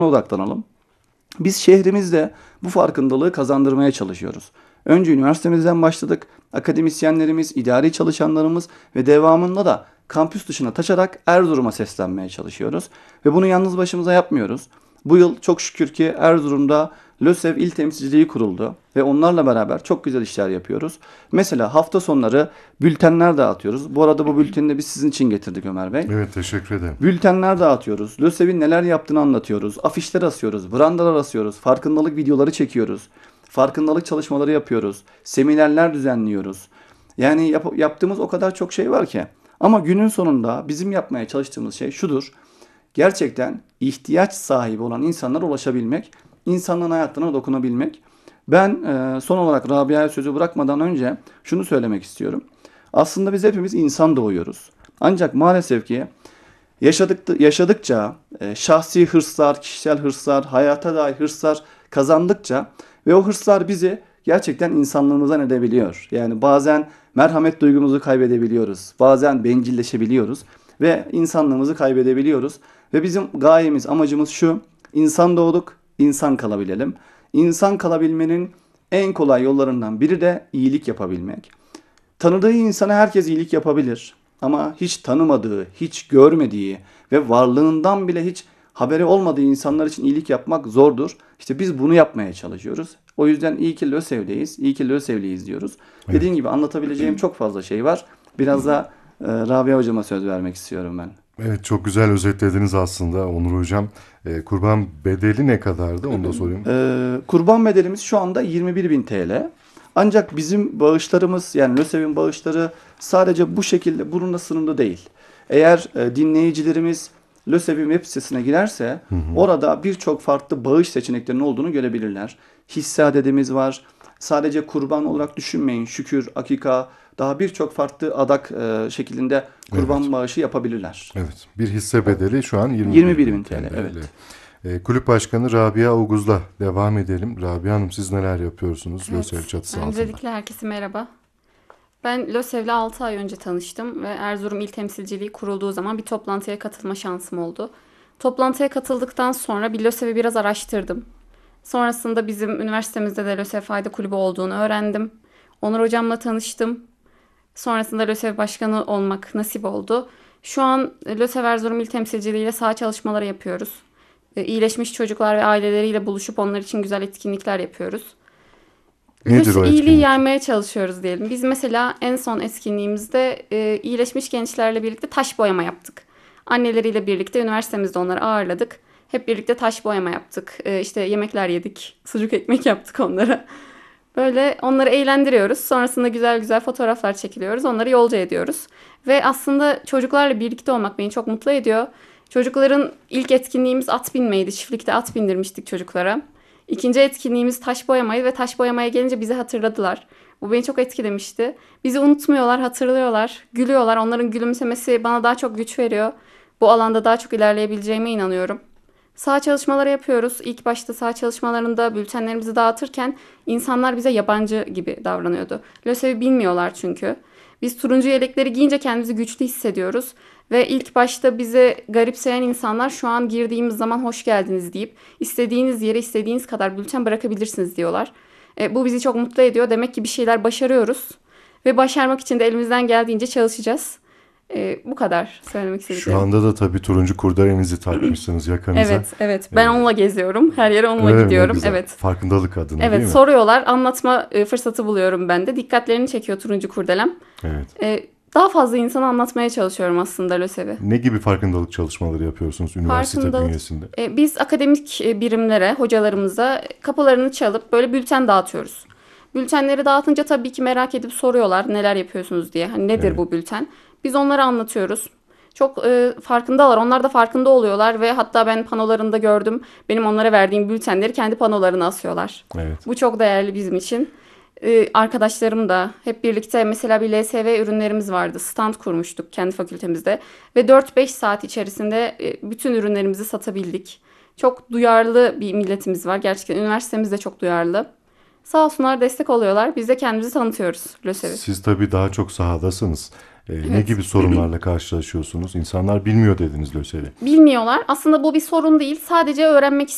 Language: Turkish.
odaklanalım. Biz şehrimizde bu farkındalığı kazandırmaya çalışıyoruz. Önce üniversitemizden başladık. Akademisyenlerimiz, idari çalışanlarımız ve devamında da kampüs dışına taşarak Erzurum'a seslenmeye çalışıyoruz. Ve bunu yalnız başımıza yapmıyoruz. Bu yıl çok şükür ki Erzurum'da LÖSEV İl Temsilciliği kuruldu ve onlarla beraber çok güzel işler yapıyoruz. Mesela hafta sonları bültenler dağıtıyoruz. Bu arada bu bülteni de biz sizin için getirdik Ömer Bey. Evet, teşekkür ederim. Bültenler dağıtıyoruz. LÖSEV'in neler yaptığını anlatıyoruz. Afişler asıyoruz. Brandalar asıyoruz. Farkındalık videoları çekiyoruz. Farkındalık çalışmaları yapıyoruz. Seminerler düzenliyoruz. Yani yaptığımız o kadar çok şey var ki. Ama günün sonunda bizim yapmaya çalıştığımız şey şudur. Gerçekten ihtiyaç sahibi olan insanlara ulaşabilmek, insanların hayatlarına dokunabilmek. Ben son olarak Rabia'ya sözü bırakmadan önce şunu söylemek istiyorum. Aslında biz hepimiz insan doğuyoruz. Ancak maalesef ki yaşadıkça şahsi hırslar, kişisel hırslar, hayata dair hırslar kazandıkça ve o hırslar bizi gerçekten insanlığımızdan edebiliyor. Yani bazen merhamet duygumuzu kaybedebiliyoruz. Bazen bencilleşebiliyoruz ve insanlığımızı kaybedebiliyoruz. Ve bizim gayemiz, amacımız şu: insan doğduk, insan kalabilelim. İnsan kalabilmenin en kolay yollarından biri de iyilik yapabilmek. Tanıdığı insana herkes iyilik yapabilir. Ama hiç tanımadığı, hiç görmediği ve varlığından bile hiç haberi olmadığı insanlar için iyilik yapmak zordur. İşte biz bunu yapmaya çalışıyoruz. O yüzden iyi ki LÖSEV'deyiz, iyi ki LÖSEV'liyiz diyoruz. Evet. Dediğim gibi anlatabileceğim çok fazla şey var. Biraz da Rabia Hocama söz vermek istiyorum ben. Evet, çok güzel özetlediniz aslında Onur Hocam. Kurban bedeli ne kadardı, onu da sorayım. Kurban bedelimiz şu anda 21.000 TL. Ancak bizim bağışlarımız, yani LÖSEV'in bağışları sadece bu şekilde bununla sınırlı değil. Eğer dinleyicilerimiz LÖSEV'in web sitesine girerse orada birçok farklı bağış seçeneklerinin olduğunu görebilirler. Hisse adedimiz var. Sadece kurban olarak düşünmeyin. Şükür, akika, daha birçok farklı adak şeklinde kurban bağışı yapabilirler. Evet, bir hisse bedeli şu an 21.000 TL. Evet. Kulüp Başkanı Rabia Oguz'la devam edelim. Rabia Hanım, siz neler yapıyorsunuz Evet, LÖSEV çatısı altında? öncelikle herkese merhaba. Ben LÖSEV'le 6 ay önce tanıştım ve Erzurum İl Temsilciliği kurulduğu zaman bir toplantıya katılma şansım oldu. Toplantıya katıldıktan sonra bir LÖSEV'i biraz araştırdım. Sonrasında bizim üniversitemizde de LÖSEV Fayda Kulübü olduğunu öğrendim. Onur Hocam'la tanıştım. Sonrasında LÖSEV Başkanı olmak nasip oldu. Şu an LÖSEV Erzurum İl Temsilciliği ile saha çalışmaları yapıyoruz. İyileşmiş çocuklar ve aileleriyle buluşup onlar için güzel etkinlikler yapıyoruz. Nedir o İyiliği etkinlik? yaymaya çalışıyoruz diyelim. Biz mesela en son etkinliğimizde iyileşmiş gençlerle birlikte taş boyama yaptık. Anneleriyle birlikte üniversitemizde onları ağırladık. Hep birlikte taş boyama yaptık. İşte yemekler yedik. Sucuk ekmek yaptık onlara. Böyle onları eğlendiriyoruz. Sonrasında güzel güzel fotoğraflar çekiliyoruz. Onları yolcu ediyoruz. Ve aslında çocuklarla birlikte olmak beni çok mutlu ediyor. Çocukların ilk etkinliğimiz at binmeydi. Çiftlikte at bindirmiştik çocuklara. İkinci etkinliğimiz taş boyamayı ve taş boyamaya gelince bizi hatırladılar. Bu beni çok etkilemişti. Bizi unutmuyorlar, hatırlıyorlar, gülüyorlar. Onların gülümsemesi bana daha çok güç veriyor. Bu alanda daha çok ilerleyebileceğime inanıyorum. Saha çalışmaları yapıyoruz. İlk başta saha çalışmalarında bültenlerimizi dağıtırken insanlar bize yabancı gibi davranıyordu. LÖSEV'i bilmiyorlar çünkü. Biz turuncu yelekleri giyince kendimizi güçlü hissediyoruz. Ve ilk başta bizi garipseyen insanlar şu an girdiğimiz zaman hoş geldiniz deyip istediğiniz yere istediğiniz kadar bülten bırakabilirsiniz diyorlar. Bu bizi çok mutlu ediyor. Demek ki bir şeyler başarıyoruz. Ve başarmak için de elimizden geldiğince çalışacağız. Bu kadar söylemek istediklerim. Şu anda da tabii turuncu kurdelenizi takmışsınız yakanıza. Evet. Ben onunla geziyorum. Her yere onunla Evet, gidiyorum. ne güzel. Evet. Farkındalık adına, Evet, değil mi? soruyorlar. Anlatma fırsatı buluyorum ben de. Dikkatlerini çekiyor turuncu kurdelem. Evet. Daha fazla insana anlatmaya çalışıyorum aslında LÖSEV'i. Ne gibi farkındalık çalışmaları yapıyorsunuz üniversite bünyesinde? Biz akademik birimlere, hocalarımıza kapılarını çalıp böyle bülten dağıtıyoruz. Bültenleri dağıtınca tabii ki merak edip soruyorlar neler yapıyorsunuz diye. Hani nedir bu bülten? Biz onlara anlatıyoruz. Çok farkındalar. Onlar da farkında oluyorlar ve hatta ben panolarında gördüm. Benim onlara verdiğim bültenleri kendi panolarına asıyorlar. Evet. Bu çok değerli bizim için. Arkadaşlarım da hep birlikte mesela bir LSV ürünlerimiz vardı. Stand kurmuştuk kendi fakültemizde. Ve 4-5 saat içerisinde bütün ürünlerimizi satabildik. Çok duyarlı bir milletimiz var. Gerçekten üniversitemiz de çok duyarlı. Sağ olsunlar destek oluyorlar. Biz de kendimizi tanıtıyoruz LÖSEV'i. Siz tabii daha çok sahadasınız. Ne Evet. gibi sorunlarla karşılaşıyorsunuz? İnsanlar bilmiyor dediniz LÖSEV'i. Bilmiyorlar. Aslında bu bir sorun değil. Sadece öğrenmek